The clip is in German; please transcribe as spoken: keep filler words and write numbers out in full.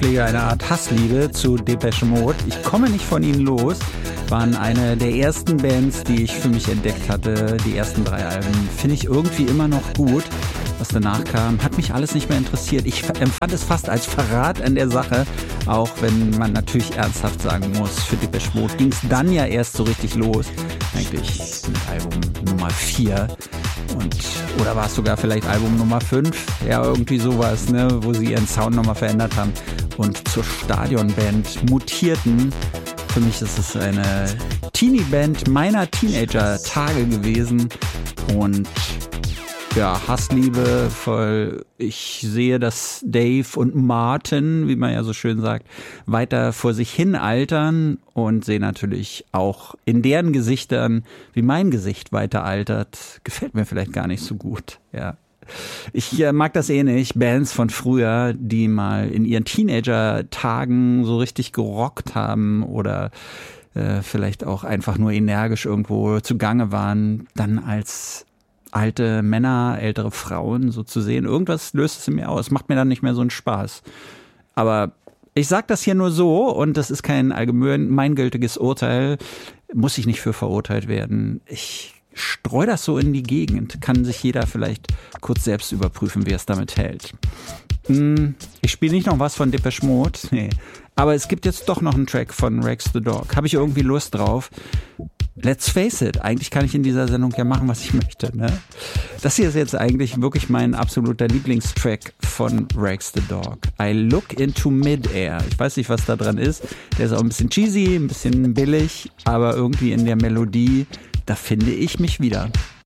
pflege eine Art Hassliebe zu Depeche Mode. Ich komme nicht von ihnen los. Waren eine der ersten Bands, die ich für mich entdeckt hatte. Die ersten drei Alben finde ich irgendwie immer noch gut. Was danach kam, hat mich alles nicht mehr interessiert. Ich empfand es fast als Verrat an der Sache, auch wenn man natürlich ernsthaft sagen muss, für Depeche Mode ging es dann ja erst so richtig los. Eigentlich mit Album Nummer vier. Und, oder war es sogar vielleicht Album Nummer fünf? Ja, irgendwie sowas, ne, wo sie ihren Sound nochmal verändert haben und zur Stadionband mutierten. Für mich ist es eine Teenie-Band meiner Teenager-Tage gewesen und ja, Hassliebe, voll. Ich sehe, dass Dave und Martin, wie man ja so schön sagt, weiter vor sich hin altern und sehe natürlich auch in deren Gesichtern, wie mein Gesicht weiter altert. Gefällt mir vielleicht gar nicht so gut, ja. Ich äh, mag das eh nicht. Bands von früher, die mal in ihren Teenager-Tagen so richtig gerockt haben oder äh, vielleicht auch einfach nur energisch irgendwo zugange waren, dann als alte Männer, ältere Frauen so zu sehen. Irgendwas löst es in mir aus. Macht mir dann nicht mehr so einen Spaß. Aber ich sag das hier nur so und das ist kein allgemeingültiges Urteil. Muss ich nicht für verurteilt werden. Ich streu das so in die Gegend. Kann sich jeder vielleicht kurz selbst überprüfen, wie er es damit hält. Ich spiele nicht noch was von Depeche Mode. Nee. Aber es gibt jetzt doch noch einen Track von Rex the Dog. Habe ich irgendwie Lust drauf. Let's face it, eigentlich kann ich in dieser Sendung ja machen, was ich möchte, ne? Das hier ist jetzt eigentlich wirklich mein absoluter Lieblingstrack von Rex the Dog. I Look Into Midair. Ich weiß nicht, was da dran ist. Der ist auch ein bisschen cheesy, ein bisschen billig, aber irgendwie in der Melodie, da finde ich mich wieder.